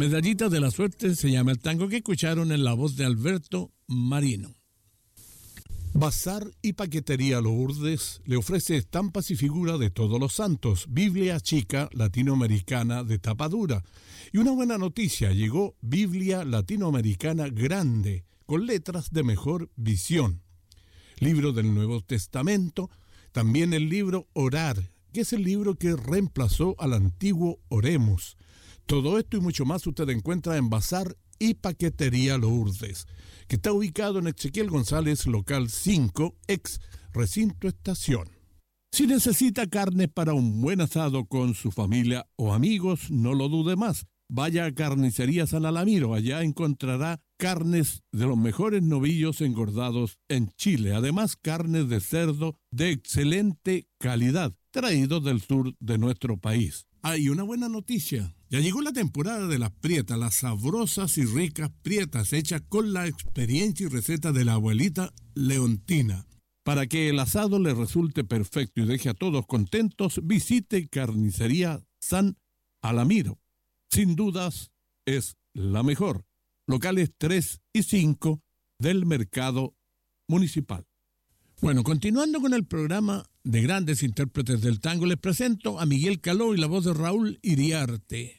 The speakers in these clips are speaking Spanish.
Medallita de la Suerte se llama el tango que escucharon en la voz de Alberto Marino. Bazar y Paquetería Lourdes le ofrece estampas y figuras de todos los santos, Biblia chica latinoamericana de tapa dura. Y una buena noticia, llegó Biblia latinoamericana grande, con letras de mejor visión. Libro del Nuevo Testamento, también el libro Orar, que es el libro que reemplazó al antiguo Oremos. Todo esto y mucho más usted encuentra en Bazar y Paquetería Lourdes, que está ubicado en Ezequiel González, local 5, ex Recinto Estación. Si necesita carne para un buen asado con su familia o amigos, no lo dude más. Vaya a Carnicería San Alamiro, allá encontrará carnes de los mejores novillos engordados en Chile. Además, carnes de cerdo de excelente calidad, traídos del sur de nuestro país. Hay una buena noticia. Ya llegó la temporada de las prietas, las sabrosas y ricas prietas hechas con la experiencia y receta de la abuelita Leontina. Para que el asado le resulte perfecto y deje a todos contentos, visite Carnicería San Alamiro. Sin dudas, es la mejor. Locales 3 y 5 del Mercado Municipal. Bueno, continuando con el programa de grandes intérpretes del tango, les presento a Miguel Caló y la voz de Raúl Iriarte.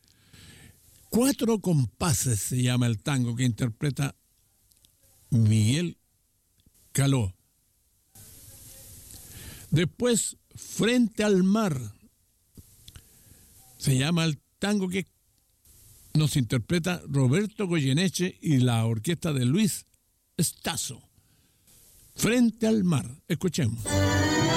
4 compases se llama el tango que interpreta Miguel Caló. Después, Frente al Mar se llama el tango que nos interpreta Roberto Goyeneche y la orquesta de Luis Estazo. Frente al Mar, escuchemos.